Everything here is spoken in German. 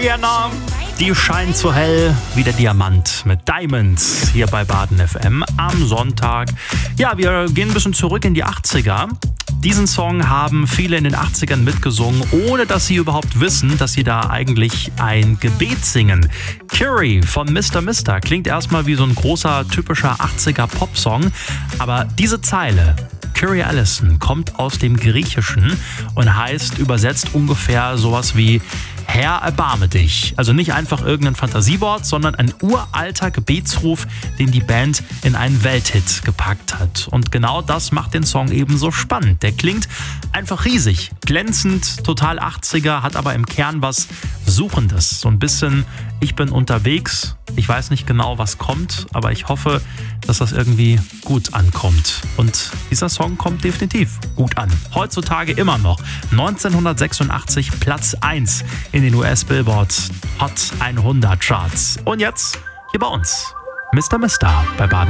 Rihanna, die scheint so hell wie der Diamant mit Diamonds hier bei Baden FM am Sonntag. Ja, wir gehen ein bisschen zurück in die 80er. Diesen Song haben viele in den 80ern mitgesungen, ohne dass sie überhaupt wissen, dass sie da eigentlich ein Gebet singen. Curie von Mr. Mister klingt erstmal wie so ein großer, typischer 80er Popsong, aber diese Zeile, Kyrie Allison, kommt aus dem Griechischen und heißt übersetzt ungefähr sowas wie Herr, erbarme dich. Also nicht einfach irgendein Fantasiewort, sondern ein uralter Gebetsruf, den die Band in einen Welthit gepackt hat. Und genau das macht den Song eben so spannend. Der klingt einfach riesig, glänzend, total 80er, hat aber im Kern was Suchendes. So ein bisschen, ich bin unterwegs, ich weiß nicht genau, was kommt, aber ich hoffe, dass das irgendwie gut ankommt. Und dieser Song kommt definitiv gut an. Heutzutage immer noch. 1986 Platz 1 in den US-Billboard Hot 100 Charts. Und jetzt hier bei uns, Mr. Mister bei Baden.